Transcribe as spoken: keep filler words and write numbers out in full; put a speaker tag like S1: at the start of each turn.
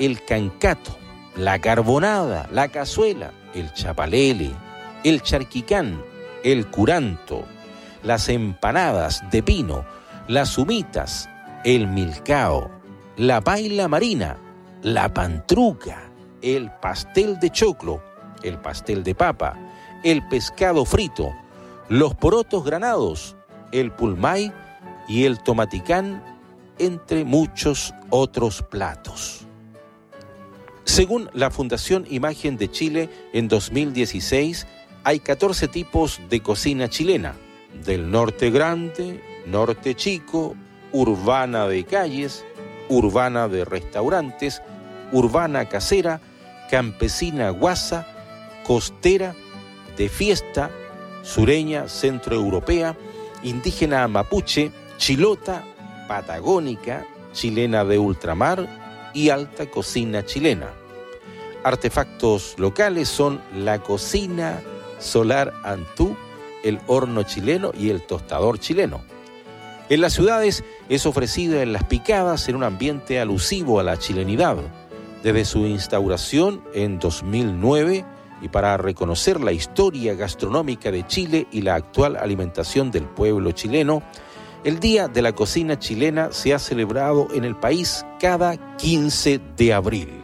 S1: el cancato, la carbonada, la cazuela, el chapalele, el charquicán, el curanto, las empanadas de pino, las humitas, el milcao, la paila marina, la pantruca, el pastel de choclo, el pastel de papa, el pescado frito, los porotos granados, el pulmay y el tomaticán, entre muchos otros platos. Según la Fundación Imagen de Chile, en dos mil dieciséis hay catorce tipos de cocina chilena, del norte grande, norte chico, urbana de calles, urbana de restaurantes, urbana casera, campesina guasa, costera, de fiesta, sureña centroeuropea, indígena mapuche, chilota, patagónica, chilena de ultramar y alta cocina chilena. Artefactos locales son la cocina solar Antú, el horno chileno y el tostador chileno. En las ciudades es ofrecida en las picadas en un ambiente alusivo a la chilenidad. Desde su instauración en dos mil nueve y para reconocer la historia gastronómica de Chile y la actual alimentación del pueblo chileno, el Día de la Cocina Chilena se ha celebrado en el país cada quince de abril.